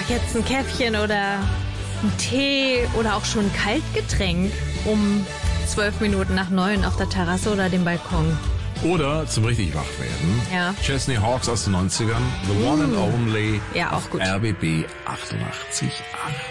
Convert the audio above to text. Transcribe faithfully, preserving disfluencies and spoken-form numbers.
jetzt ein Käffchen oder ein Tee oder auch schon ein Kaltgetränk um zwölf Minuten nach neun auf der Terrasse oder dem Balkon. Oder zum richtig wach werden. Ja. Chesney Hawkes aus den neunzigern. The One and Only. Ja, auch gut. R B B achtundachtzig Komma acht.